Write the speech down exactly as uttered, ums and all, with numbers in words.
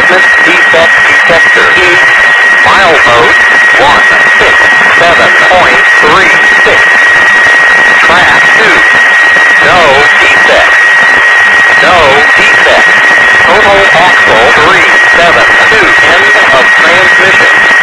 equipment defect detector. Key, file mode, one, six.